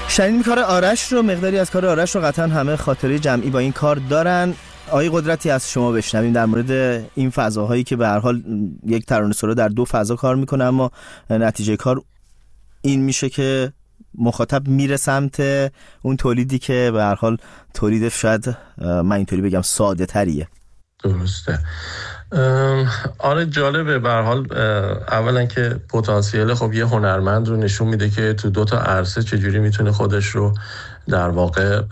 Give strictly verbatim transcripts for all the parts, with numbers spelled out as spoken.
شنیدیم کار آرش رو، مقداری از کار آرش رو قطعا همه خاطره جمعی با این کار دارن. آقای قدرتی از شما بشنویم در مورد این فضاهایی که به هر حال یک ترانه‌سرا در دو فضا کار میکنه، اما نتیجه کار این میشه که مخاطب میره سمت اون تولیدی که به هر حال تولید شاید من اینطوری بگم ساده تریه. درسته. آره جالبه. به هر حال اولا که پتانسیل خب یه هنرمند رو نشون میده که تو دو تا عرصه چجوری میتونه خودش رو در واقع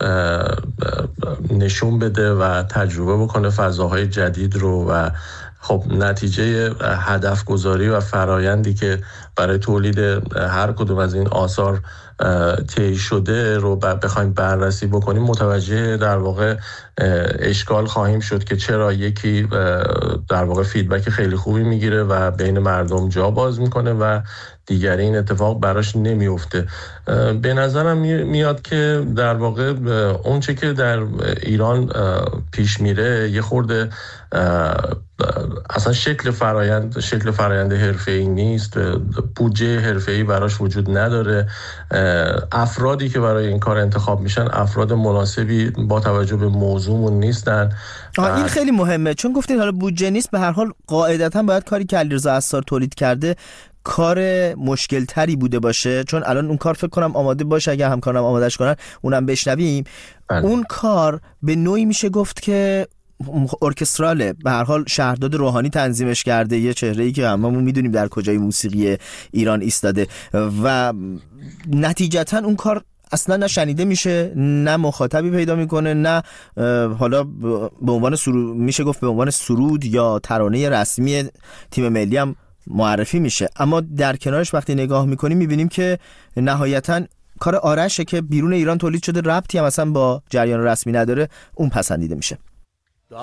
نشون بده و تجربه بکنه فضاهای جدید رو و خب نتیجه هدف گذاری و فرایندی که برای تولید هر کدوم از این آثار طی شده رو بخوایم بررسی بکنیم متوجه در واقع اشکال خواهیم شد که چرا یکی در واقع فیدبک خیلی خوبی میگیره و بین مردم جا باز میکنه و دیگری این اتفاق براش نمیفته. به نظرم میاد که در واقع اون چه که در ایران پیش میره یه خورده اصلا شکل فرایند شکل فرایند حرفه‌ای نیست، بودجه حرفه‌ای براش وجود نداره، افرادی که برای این کار انتخاب میشن افراد مناسبی با توجه به موضوعمون نیستن. این خیلی مهمه چون گفتین حالا بودجه نیست، به هر حال قاعدتاً باید کاری که علیرضا عصار تولید کرده کار مشکل تری بوده باشه، چون الان اون کار فکر کنم آماده باشه، اگه همکارم آمادش کنن اونم بشنویم. بله. اون کار به نوعی میشه گفت که ارکستراله، به هر حال شهرداد روحانی تنظیمش کرده، یه چهره‌ای که هممون میدونیم در کجای موسیقی ایران ایستاده و نتیجتاً اون کار اصلا نه شنیده میشه، نه مخاطبی پیدا میکنه، نه حالا به عنوان سرود میشه گفت به عنوان سرود یا ترانه رسمی تیم ملی هم معرفی میشه. اما در کنارش وقتی نگاه میکنیم میبینیم که نهایتاً کار آرشه که بیرون ایران تولید شده، ربطی هم اصلا با جریان رسمی نداره، اون پسندیده میشه.